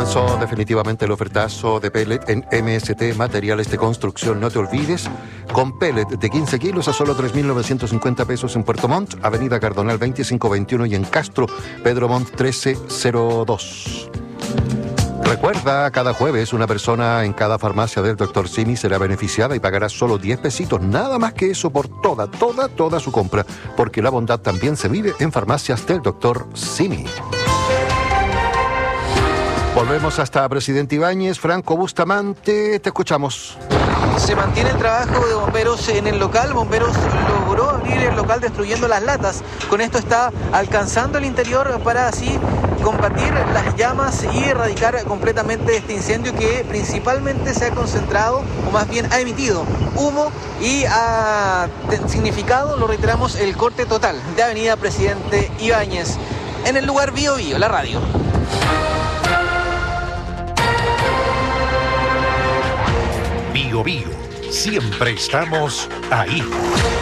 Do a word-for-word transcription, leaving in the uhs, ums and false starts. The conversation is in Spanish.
Comenzó definitivamente el ofertazo de pellet en M S T Materiales de Construcción. No te olvides, con pellet de quince kilos a solo tres mil novecientos cincuenta pesos en Puerto Montt, Avenida Cardonal veinticinco veintiuno, y en Castro, Pedro Montt trece cero dos. Recuerda, cada jueves una persona en cada farmacia del doctor Simi será beneficiada y pagará solo diez pesitos, nada más que eso, por toda, toda, toda su compra, porque la bondad también se vive en farmacias del doctor Simi. Volvemos hasta Presidente Ibáñez. Franco Bustamante, te escuchamos. Se mantiene el trabajo de bomberos en el local. Bomberos logró abrir el local destruyendo las latas. Con esto está alcanzando el interior para así combatir las llamas y erradicar completamente este incendio que principalmente se ha concentrado, o más bien ha emitido humo y ha significado, lo reiteramos, el corte total de Avenida Presidente Ibáñez. En el lugar Bío Bío, la radio. Bío Bío, siempre estamos ahí.